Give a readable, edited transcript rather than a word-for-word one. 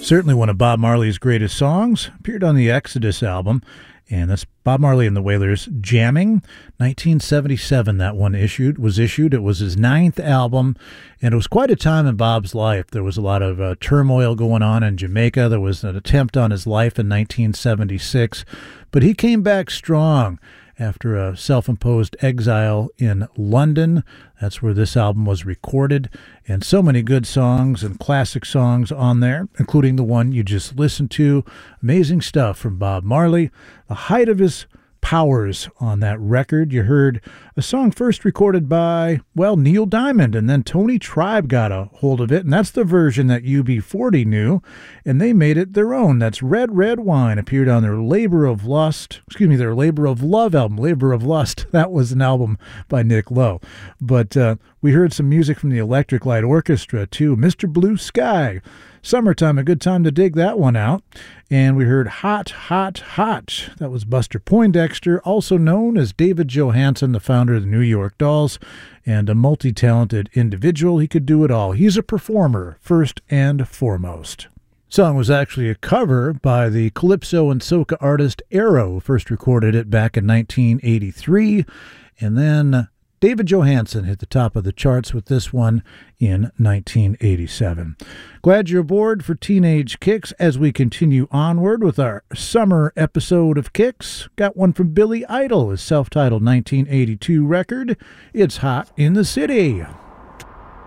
Certainly one of Bob Marley's greatest songs. Appeared on the Exodus album. And that's Bob Marley and the Wailers jamming. 1977 that one was issued. It was his 9th album, and it was quite a time in Bob's life. There was a lot of turmoil going on in Jamaica. There was an attempt on his life in 1976, but he came back strong after a self-imposed exile in London. That's where this album was recorded, and so many good songs and classic songs on there, including the one you just listened to. Amazing stuff from Bob Marley. The height of his powers on that record. You heard a song first recorded by, well, Neil Diamond, and then Tony Tribe got a hold of it, and that's the version that UB40 knew, and they made it their own. That's Red Red Wine, appeared on their Labor of Love album, Labor of Lust. That was an album by Nick Lowe. But we heard some music from the Electric Light Orchestra, too. Mr. Blue Sky. Summertime, a good time to dig that one out. And we heard Hot, Hot, Hot. That was Buster Poindexter, also known as David Johansen, the founder of the New York Dolls, and a multi-talented individual. He could do it all. He's a performer, first and foremost. Song was actually a cover by the calypso and soca artist Arrow. First recorded it back in 1983, and then David Johansen hit the top of the charts with this one in 1987. Glad you're aboard for Teenage Kicks as we continue onward with our summer episode of Kicks. Got one from Billy Idol, his self-titled 1982 record, It's Hot in the City.